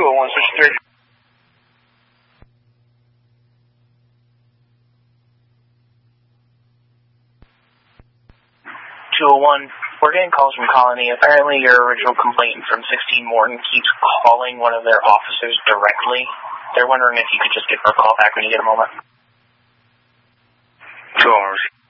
201, switch 3. 201, we're getting calls from Colony. Apparently your original complainant from 16 Morton keeps calling one of their officers directly. They're wondering if you could just give her a call back when you get a moment. 2 hours.